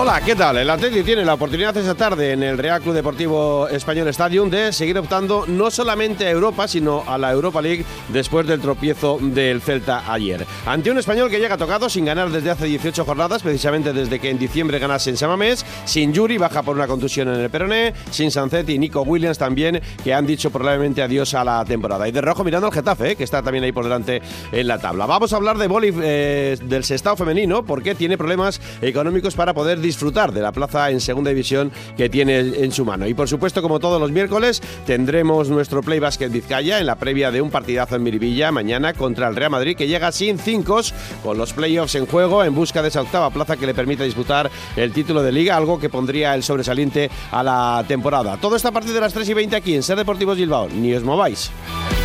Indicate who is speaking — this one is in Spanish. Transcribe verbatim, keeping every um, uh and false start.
Speaker 1: Hola, ¿qué tal? El Atleti tiene la oportunidad esta tarde en el Real Club Deportivo Español Stadium de seguir optando no solamente a Europa, sino a la Europa League después del tropiezo del Celta ayer. Ante un Español que llega tocado sin ganar desde hace dieciocho jornadas, precisamente desde que en diciembre ganase en San Mamés, sin Yuri, baja por una contusión en el peroné, sin Sanzet y Nico Williams también, que han dicho probablemente adiós a la temporada. Y de rojo mirando al Getafe, ¿eh? que está también ahí por delante en la tabla. Vamos a hablar de vóley eh, del Sestao femenino, porque tiene problemas económicos para poder disfrutar de la plaza en segunda división que tiene en su mano. Y por supuesto, como todos los miércoles, tendremos nuestro Play Basket Vizcaya en la previa de un partidazo en Miribilla mañana contra el Real Madrid, que llega sin cinco, con los playoffs en juego, en busca de esa octava plaza que le permite disputar el título de Liga, algo que pondría el sobresaliente a la temporada. Todo está a partir de las tres y veinte aquí en Ser Deportivos Bilbao. Ni os mováis.